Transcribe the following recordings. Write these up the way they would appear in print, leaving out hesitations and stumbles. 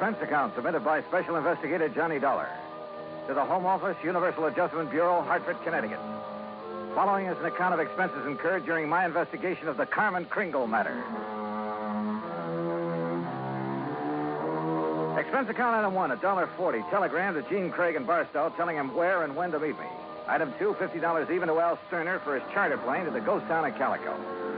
expense account submitted by Special Investigator Johnny Dollar to the Home Office, Universal Adjustment Bureau, Hartford, Connecticut. Following is an account of expenses incurred during my investigation of the Carmen Kringle matter. Expense account item 1, $1.40. Telegram to Gene Craig in Barstow telling him where and when to meet me. Item 2, $50 even to Al Sterner for his charter plane to the ghost town of Calico.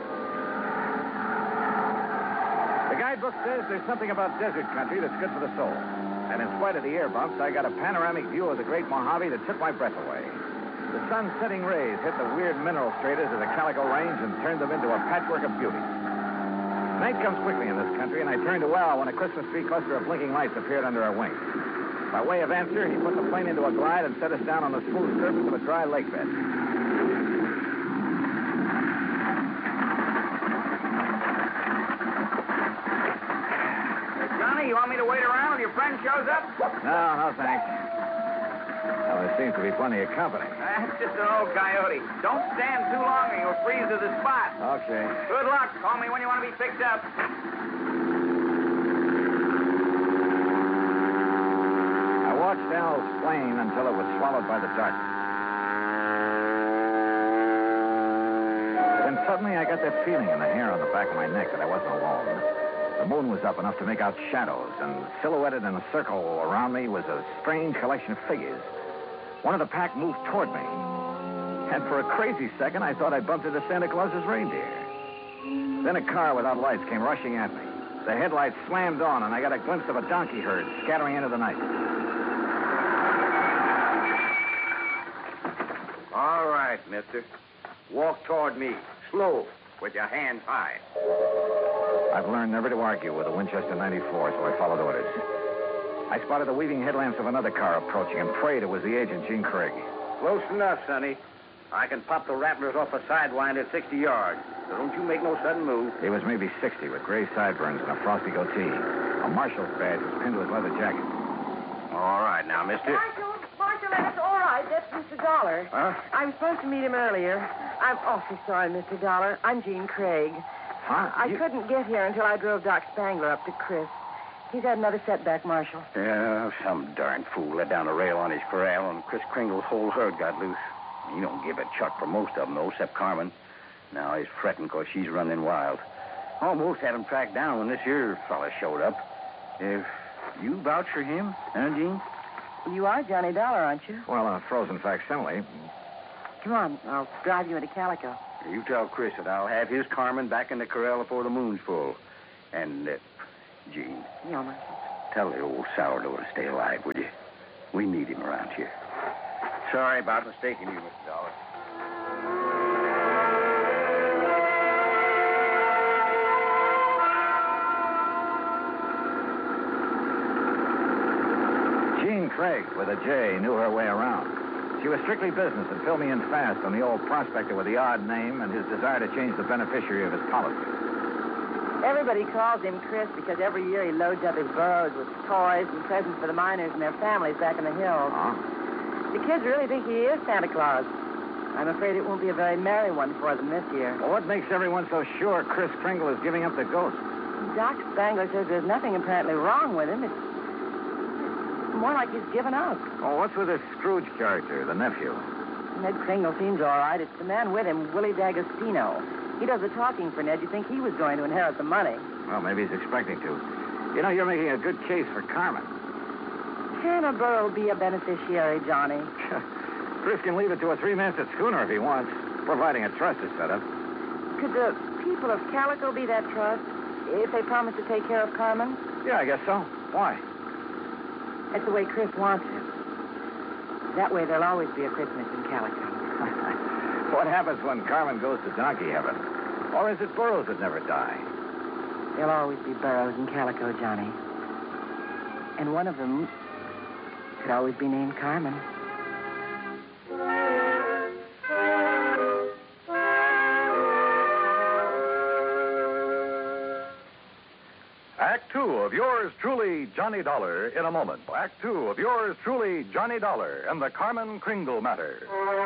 The guidebook says there's something about desert country that's good for the soul. And in spite of the air bumps, I got a panoramic view of the Great Mojave that took my breath away. The sun's setting rays hit the weird mineral stratas of the Calico Range and turned them into a patchwork of beauty. Night comes quickly in this country, and I turned to Al when a Christmas tree cluster of blinking lights appeared under our wings. By way of answer, he put the plane into a glide and set us down on the smooth surface of a dry lake bed. Johnny, you want me to wait around till your friend shows up? No, thanks. Well, there seems to be plenty of company. That's just an old coyote. Don't stand too long or you'll freeze to the spot. Okay. Good luck. Call me when you want to be picked up. I watched Al's plane until it was swallowed by the darkness. Then suddenly I got that feeling in the hair on the back of my neck that I wasn't alone. The moon was up enough to make out shadows, and silhouetted in a circle around me was a strange collection of figures. One of the pack moved toward me. And for a crazy second, I thought I'd bumped into Santa Claus's reindeer. Then a car without lights came rushing at me. The headlights slammed on, and I got a glimpse of a donkey herd scattering into the night. All right, mister. Walk toward me. Slow, with your hands high. I've learned never to argue with a Winchester 94, so I followed orders. I spotted the weaving headlamps of another car approaching and prayed it was the agent, Gene Craig. Close enough, Sonny. I can pop the rattlers off a sidewind at 60 yards. So don't you make no sudden move. He was maybe 60 with gray sideburns and a frosty goatee. A marshal's badge was pinned to his leather jacket. All right now, mister. Marshal, that's all right. That's Mr. Dollar. Huh? I was supposed to meet him earlier. I'm awfully sorry, Mr. Dollar. I'm Jean Craig. Huh? I couldn't get here until I drove Doc Spangler up to Chris. He's had another setback, Marshal. Yeah, some darn fool let down a rail on his corral, and Chris Kringle's whole herd got loose. He don't give a chuck for most of them, though, except Carmen. Now he's fretting because she's running wild. Almost had him tracked down when this here fella showed up. If you vouch for him, huh, Gene? You are Johnny Dollar, aren't you? Well, a frozen facsimile. Come on, I'll drive you into Calico. You tell Chris that I'll have his Carmen back in the corral before the moon's full. And, Gene. Yeah, Marshal. Tell the old sourdough to stay alive, will you? We need him around here. Sorry about mistaking you, Mr. Dollar. Jean Craig, with a J, knew her way around. She was strictly business and filled me in fast on the old prospector with the odd name and his desire to change the beneficiary of his policy. Everybody calls him Chris because every year he loads up his burros with toys and presents for the miners and their families back in the hills. Huh? The kids really think he is Santa Claus. I'm afraid it won't be a very merry one for them this year. Well, what makes everyone so sure Chris Kringle is giving up the ghost? Doc Spangler says there's nothing apparently wrong with him. It's more like he's given up. Oh, what's with this Scrooge character, the nephew? Ned Kringle seems all right. It's the man with him, Willie D'Agostino. He does the talking for Ned. You think he was going to inherit the money. Well, maybe he's expecting to. You know, you're making a good case for Carmen. Can a burro be a beneficiary, Johnny? Chris can leave it to a three-masted schooner if he wants, providing a trust is set up. Could the people of Calico be that trust if they promise to take care of Carmen? Yeah, I guess so. Why? That's the way Chris wants it. That way there'll always be a Christmas in Calico. What happens when Carmen goes to donkey heaven? Or is it burros that never die? There'll always be burros in Calico, Johnny. And one of them could always be named Carmen. Act two of yours truly, Johnny Dollar, in a moment. Act two of yours truly, Johnny Dollar, and the Carmen Kringle matter.